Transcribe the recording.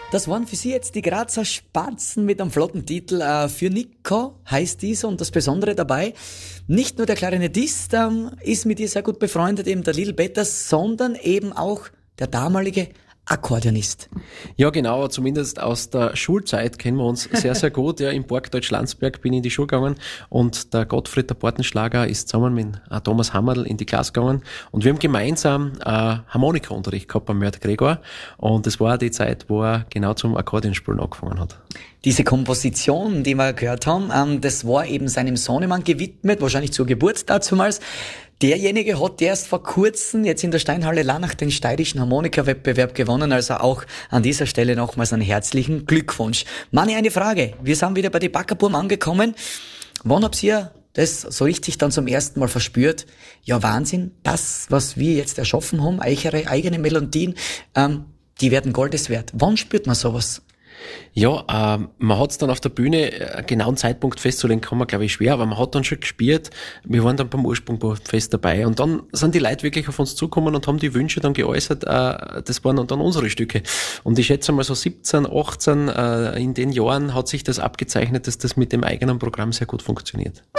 Das waren für Sie jetzt die Grazer Spatzen mit einem flotten Titel. Für Nico heißt dieser, und das Besondere dabei, nicht nur der Klarinettist ist mit ihr sehr gut befreundet, eben der Lil Betters, sondern eben auch der damalige Akkordeonist. Ja, genau, zumindest aus der Schulzeit kennen wir uns sehr, sehr gut. Ja, im Burgdeutsch Landsberg bin ich in die Schule gegangen und der Gottfried, der Portenschlager, ist zusammen mit Thomas Hammerl in die Klasse gegangen und wir haben gemeinsam Harmonikaunterricht gehabt beim Mörd Gregor und das war die Zeit, wo er genau zum Akkordeonspielen angefangen hat. Diese Komposition, die wir gehört haben, das war eben seinem Sohnemann gewidmet, wahrscheinlich zur Geburt dazumals. Derjenige hat erst vor kurzem jetzt in der Steinhalle Lannach den steirischen Harmonikawettbewerb gewonnen, also auch an dieser Stelle nochmals einen herzlichen Glückwunsch. Manni, eine Frage. Wir sind wieder bei den Backerburm angekommen. Wann habt ihr das so richtig dann zum ersten Mal verspürt? Ja, Wahnsinn, das, was wir jetzt erschaffen haben, eure eigene Melodien, die werden Goldes wert. Wann spürt man sowas? Ja, man hat es dann auf der Bühne, einen genauen Zeitpunkt festzulegen, kann man glaube ich schwer, aber man hat dann schon gespielt, wir waren dann beim Ursprungfest dabei und dann sind die Leute wirklich auf uns zugekommen und haben die Wünsche dann geäußert, das waren dann unsere Stücke. Und ich schätze mal so 17, 18, in den Jahren hat sich das abgezeichnet, dass das mit dem eigenen Programm sehr gut funktioniert.